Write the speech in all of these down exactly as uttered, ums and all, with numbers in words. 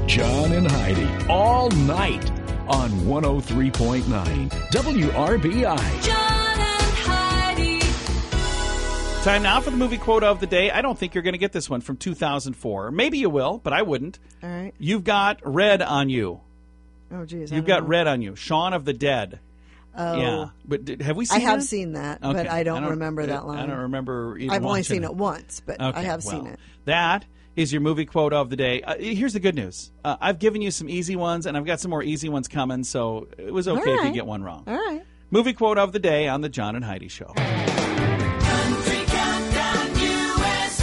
John and Heidi, all night on one oh three point nine W R B I. John and Heidi. Time now for the movie quote of the day. I don't think you're going to get this one from two thousand four. Maybe you will, but I wouldn't. All right. You've got red on you. Oh, geez. I You've don't got know. red on you. Shaun of the Dead. Oh. Yeah. But did, have we I seen have that? seen that, Okay. but I don't, remember that I line. don't remember even I've only watching seen it once, but Okay, I have well, seen it. That is your movie quote of the day. Uh, here's the good news. Uh, I've given you some easy ones, and I've got some more easy ones coming, so it was okay All if you right. get one wrong. All right. Movie quote of the day on the John and Heidi Show. Country Countdown U S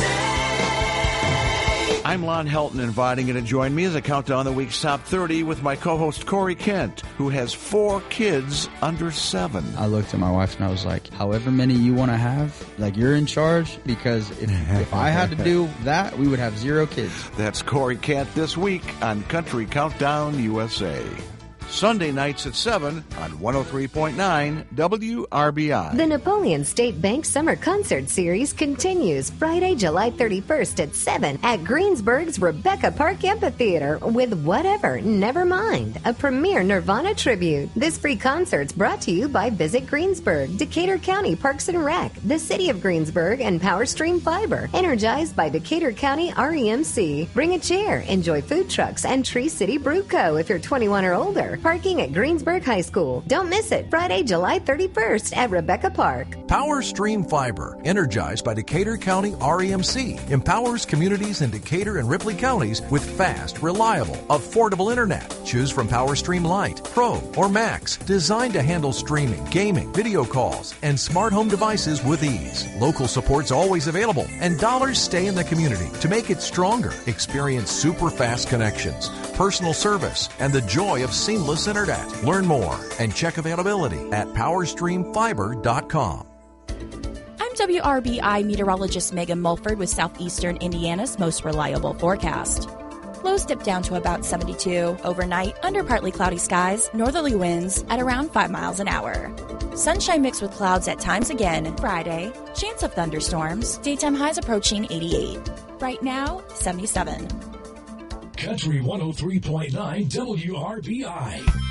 A. I'm Lon Helton, inviting you to join me as I count down the week's top thirty with my co-host Corey Kent, who has four kids under seven. I looked at my wife and I was like, however many you want to have, like you're in charge, because if, if I had to do that, we would have zero kids. That's Corey Kent this week on Country Countdown U S A. Sunday nights at seven on one oh three point nine W R B I. The Napoleon State Bank Summer Concert Series continues Friday, July thirty-first at seven at Greensburg's Rebecca Park Amphitheater with Whatever, Never Mind, a premier Nirvana tribute. This free concert's brought to you by Visit Greensburg, Decatur County Parks and Rec, the City of Greensburg, and PowerStream Fiber. Energized by Decatur County R E M C. Bring a chair, enjoy food trucks, and Tree City Brew Co. if you're twenty-one or older. Parking at Greensburg High School. Don't miss it. Friday, July thirty-first at Rebecca Park. PowerStream Fiber, energized by Decatur County R E M C, empowers communities in Decatur and Ripley counties with fast, reliable, affordable internet. Choose from PowerStream Lite, Pro, or Max, designed to handle streaming, gaming, video calls, and smart home devices with ease. Local support's always available, and dollars stay in the community to make it stronger. Experience super fast connections, personal service, and the joy of seamless internet. Learn more and check availability at power stream fiber dot com. I'm W R B I meteorologist Megan Mulford with Southeastern Indiana's most reliable forecast. Lows dip down to about seventy-two. Overnight, under partly cloudy skies, northerly winds at around five miles an hour. Sunshine mixed with clouds at times again. Friday, chance of thunderstorms. Daytime highs approaching eighty-eight. Right now, seventy-seven. Country one oh three point nine W R B I.